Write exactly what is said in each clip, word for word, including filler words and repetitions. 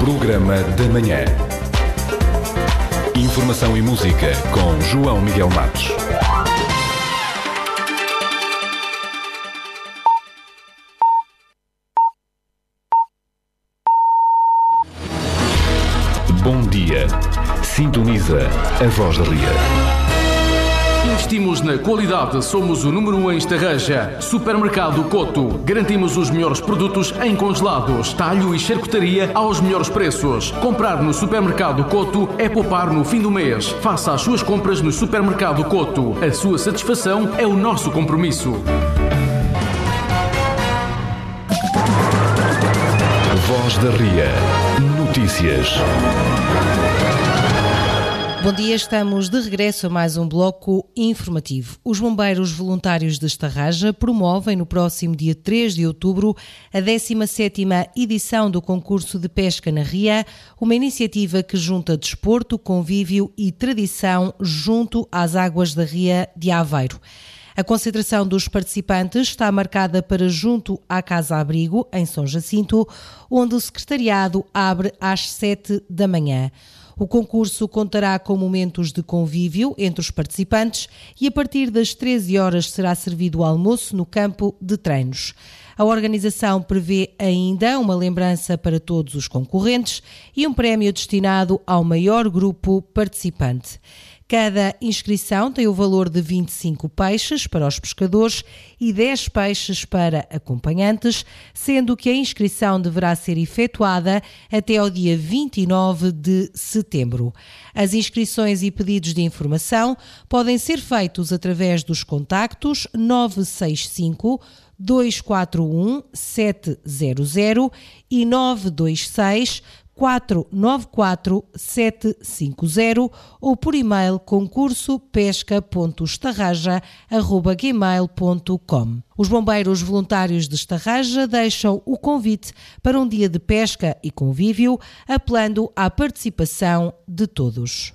Programa da Manhã. Informação e música com João Miguel Matos. Bom dia. Sintoniza a Voz da Ria. Investimos na qualidade, somos o número um em Estarreja. Supermercado Coto. Garantimos os melhores produtos em congelados, talho e charcutaria aos melhores preços. Comprar no Supermercado Coto é poupar no fim do mês. Faça as suas compras no Supermercado Coto. A sua satisfação é o nosso compromisso. Voz da Ria. Notícias. Bom dia, estamos de regresso a mais um bloco informativo. Os bombeiros voluntários de Estarreja promovem no próximo dia três de outubro a décima sétima edição do concurso de pesca na Ria, uma iniciativa que junta desporto, convívio e tradição junto às águas da Ria de Aveiro. A concentração dos participantes está marcada para junto à Casa Abrigo, em São Jacinto, onde o secretariado abre às sete da manhã. O concurso contará com momentos de convívio entre os participantes e a partir das treze horas será servido o almoço no campo de treinos. A organização prevê ainda uma lembrança para todos os concorrentes e um prémio destinado ao maior grupo participante. Cada inscrição tem o valor de vinte e cinco peixes para os pescadores e dez peixes para acompanhantes, sendo que a inscrição deverá ser efetuada até ao dia vinte e nove de setembro. As inscrições e pedidos de informação podem ser feitos através dos contactos nove seis cinco, dois quatro um, sete zero zero e nove dois seis, quatro nove quatro, sete cinco zero ou por e-mail concurso pesca ponto estarreja arroba gmail ponto com. Os bombeiros voluntários de Estarreja deixam o convite para um dia de pesca e convívio, apelando à participação de todos.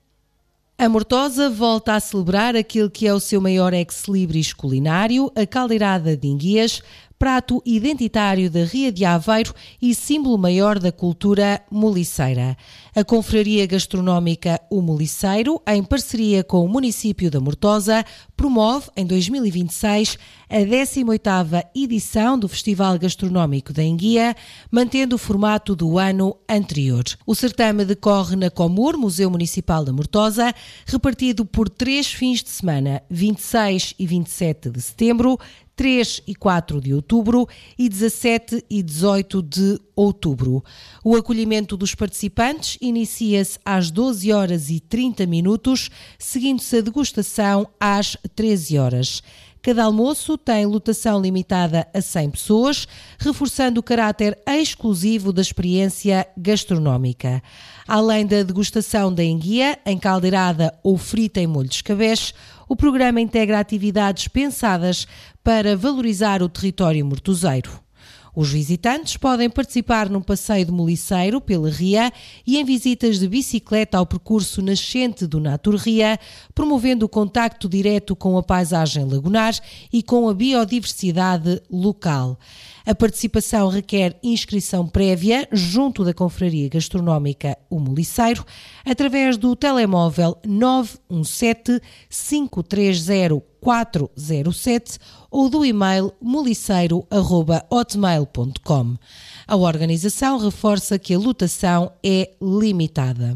A Mortosa volta a celebrar aquele que é o seu maior ex-libris culinário, a caldeirada de enguias, prato identitário da Ria de Aveiro e símbolo maior da cultura moliceira. A Confraria Gastronómica O Moliceiro, em parceria com o município da Mortosa, promove em dois mil e vinte e seis a décima oitava edição do Festival Gastronómico da Enguia, mantendo o formato do ano anterior. O certame decorre na Comur, Museu Municipal da Mortosa, repartido por três fins de semana, vinte e seis e vinte e sete de setembro, três e quatro de outubro e dezassete e dezoito de outubro. O acolhimento dos participantes inicia-se às doze horas e trinta minutos, seguindo-se a degustação às treze horas. Cada almoço tem lotação limitada a cem pessoas, reforçando o caráter exclusivo da experiência gastronómica. Além da degustação da enguia, encaldeirada ou frita em molho de escabeche, o programa integra atividades pensadas para valorizar o território mortoseiro. Os visitantes podem participar num passeio de moliceiro pela Ria e em visitas de bicicleta ao percurso nascente do Natur Ria, promovendo o contacto direto com a paisagem lagunar e com a biodiversidade local. A participação requer inscrição prévia junto da Confraria Gastronómica O Moliceiro, através do telemóvel nove um sete, cinco três zero, quatro zero sete ou do e-mail moliceiro arroba hotmail ponto com. A organização reforça que a lotação é limitada.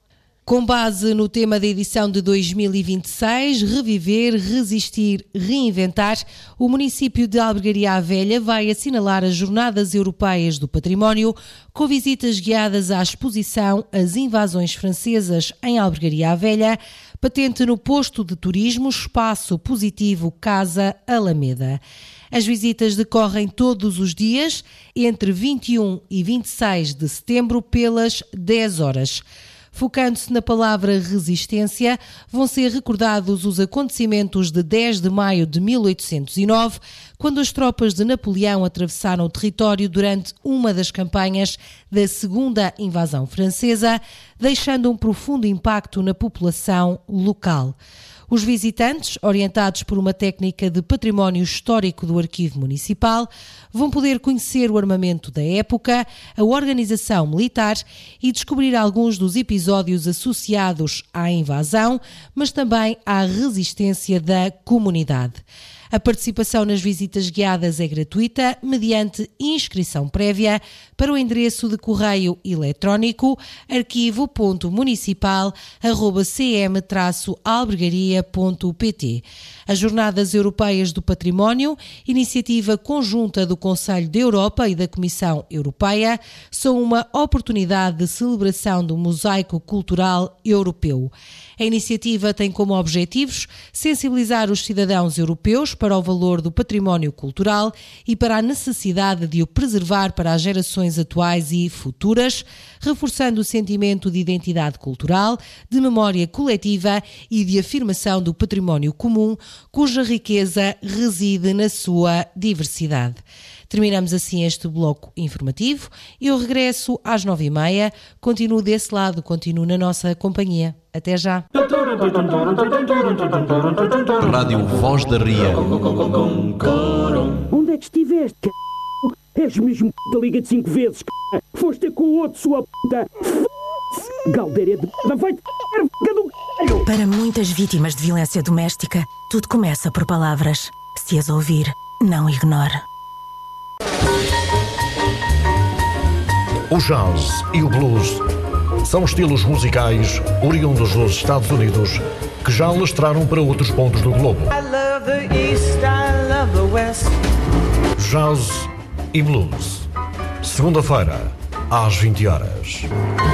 Com base no tema da edição de dois mil e vinte e seis, Reviver, Resistir, Reinventar, o município de Albergaria à Velha vai assinalar as Jornadas Europeias do Património, com visitas guiadas à exposição As Invasões Francesas em Albergaria à Velha, patente no posto de turismo Espaço Positivo Casa Alameda. As visitas decorrem todos os dias, entre vinte e um e vinte e seis de setembro, pelas dez horas. Focando-se na palavra resistência, vão ser recordados os acontecimentos de dez de maio de mil oitocentos e nove, quando as tropas de Napoleão atravessaram o território durante uma das campanhas da Segunda Invasão Francesa, deixando um profundo impacto na população local. Os visitantes, orientados por uma técnica de património histórico do Arquivo Municipal, vão poder conhecer o armamento da época, a organização militar e descobrir alguns dos episódios associados à invasão, mas também à resistência da comunidade. A participação nas visitas guiadas é gratuita, mediante inscrição prévia, para o endereço de correio eletrónico arquivo ponto municipal arroba c m traço albergaria ponto p t. As Jornadas Europeias do Património, iniciativa conjunta do Conselho da Europa e da Comissão Europeia, são uma oportunidade de celebração do mosaico cultural europeu. A iniciativa tem como objetivos sensibilizar os cidadãos europeus para o valor do património cultural e para a necessidade de o preservar para as gerações atuais e futuras, reforçando o sentimento de identidade cultural, de memória coletiva e de afirmação do património comum, cuja riqueza reside na sua diversidade. Terminamos assim este bloco informativo. Eu regresso às nove e meia. Continuo desse lado, continuo na nossa companhia. Até já. Rádio Voz da Ria. Onde é que estiveste, c***? És mesmo p*** da Liga de cinco vezes, c***. Foste com o outro, sua puta. F***se. Galdeira de p***. Vai-te c***, do c***. Para muitas vítimas de violência doméstica, tudo começa por palavras. Se as ouvir, não ignore. O jazz e o blues são estilos musicais oriundos dos Estados Unidos que já alastraram para outros pontos do globo. Jazz e blues. Segunda-feira, às vinte horas.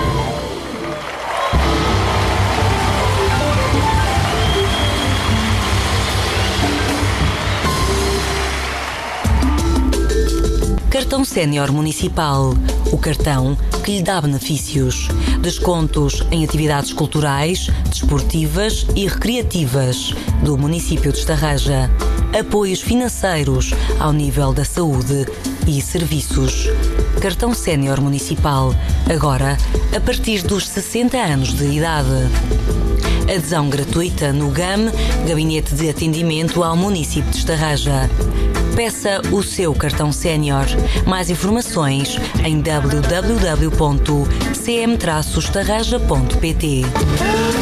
Cartão Sénior Municipal. O cartão que lhe dá benefícios. Descontos em atividades culturais, desportivas e recreativas do município de Estarreja. Apoios financeiros ao nível da saúde e serviços. Cartão Sénior Municipal. Agora, a partir dos sessenta anos de idade. Adesão gratuita no G A M, Gabinete de Atendimento ao Município de Estarreja. Peça o seu cartão sénior. Mais informações em w w w ponto c m traço estarreja ponto p t.